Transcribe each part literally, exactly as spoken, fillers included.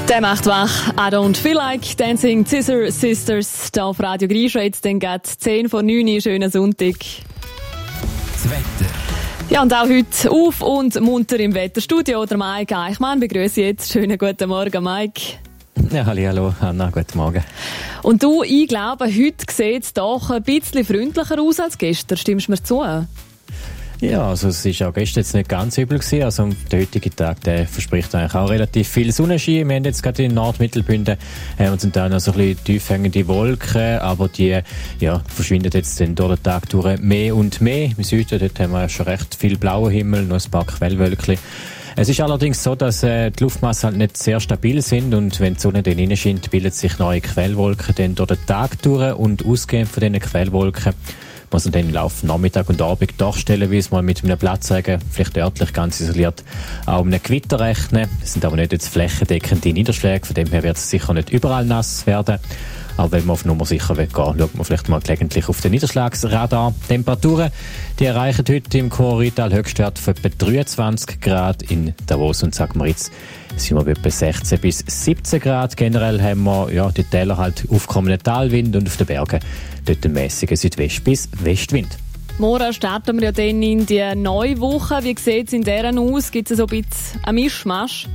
Der macht wach. I don't feel like dancing. Scissor Sisters. Da auf Radio Grisha jetzt dann geht zehn vor neun. Schönen Sonntag. Das Wetter. Ja, und auch heute auf und munter im Wetterstudio. Der Mike Eichmann begrüße jetzt. Schönen guten Morgen, Mike. Ja, hallo Anna, guten Morgen. Und du, ich glaube, heute sieht es doch ein bisschen freundlicher aus als gestern. Stimmst du mir zu? Ja, also es war auch gestern jetzt nicht ganz übel gewesen. Also der heutige Tag, der verspricht eigentlich auch relativ viel Sonnenschein. Wir haben jetzt gerade in Nordmittelbünden äh, und sind da noch so ein bisschen tief hängende Wolken, aber die ja, verschwinden jetzt dann durch den Tag durch mehr und mehr. Im Süden, dort haben wir schon recht viel blauer Himmel, noch ein paar Quellwölkchen. Es ist allerdings so, dass äh, die Luftmassen halt nicht sehr stabil sind und wenn die Sonne dann reinscheint, bilden sich neue Quellwolken dann durch den Tag durch und ausgehend von diesen Quellwolken muss man dann im Laufe Nachmittag und Abend doch stellenweise mal mit einem Platzregen, vielleicht örtlich ganz isoliert, auch einem Gewitter rechnen. Es sind aber nicht jetzt flächendeckende Niederschläge, von dem her wird es sicher nicht überall nass werden. Aber wenn man auf Nummer sicher will gehen, schaut man vielleicht mal gelegentlich auf den Niederschlagsradar. Temperaturen, die erreichen heute im Chur-Rheintal Höchstwert von etwa dreiundzwanzig Grad. In Davos und Sankt Moritz sind wir bei etwa sechzehn bis siebzehn Grad. Generell haben wir ja, die Täler halt aufkommenden Talwind und auf den Bergen dort einen mässigen Südwest- bis Westwind. Morgen starten wir ja dann in die neue Woche. Wie sieht es in deren aus? Gibt es so ein bisschen einen Mischmasch?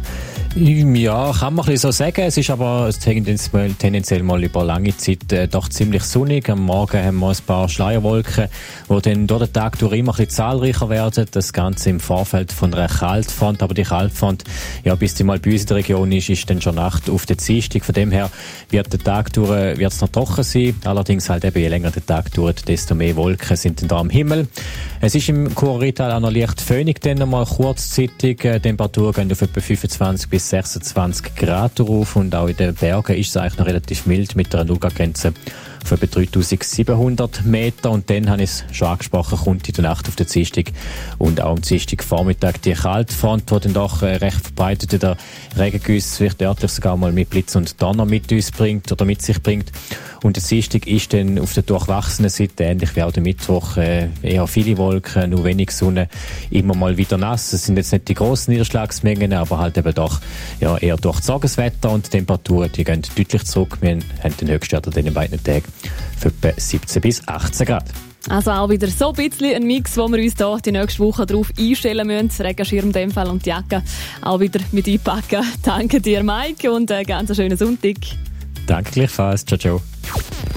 Ja, kann man ein bisschen so sagen. Es ist aber tendenziell, tendenziell mal über lange Zeit äh, doch ziemlich sonnig. Am Morgen haben wir ein paar Schleierwolken, die dann durch den Tag durch immer ein bisschen zahlreicher werden. Das Ganze im Vorfeld von einer Kaltfront. Aber die Kaltfront, ja, bis die mal bei uns in der Region ist, ist dann schon Nacht auf der Dienstag. Von dem her wird der Tag durch, wird es noch trocken sein. Allerdings halt eben, je länger der Tag dauert, desto mehr Wolken sind dann da am Himmel. Es ist im Chur-Rheintal auch noch leicht föhnig, dann noch mal kurzzeitig. Äh, Temperaturen gehen auf etwa fünfundzwanzig bis sechsundzwanzig Grad drauf und auch in den Bergen ist es eigentlich noch relativ mild mit einer Nullgrenze von etwa dreitausendsiebenhundert Meter. Und dann, habe ich es schon angesprochen, kommt in der Nacht auf den Dienstag und auch am Dienstagvormittag die Kaltfront, die dann doch äh, recht verbreitet in der Regengüsse, vielleicht örtlich sogar mal mit Blitz und Donner mit uns bringt oder mit sich bringt. Und der Dienstag ist dann auf der durchwachsenen Seite, ähnlich wie auch der Mittwoch, äh, eher viele Wolken, nur wenig Sonne, immer mal wieder nass. Es sind jetzt nicht die grossen Niederschlagsmengen, aber halt eben doch ja, eher durchzogenes Wetter und die Temperaturen, die gehen deutlich zurück. Wir haben den Höchstwert an diesen beiden Tagen für etwa siebzehn bis achtzehn Grad. Also auch wieder so ein bisschen ein Mix, wo wir uns hier die nächste Woche darauf einstellen müssen. Regenschirm in dem Fall und die Jacke auch wieder mit einpacken. Danke dir, Mike, und einen ganz schönen Sonntag. Danke gleichfalls. Ciao, ciao.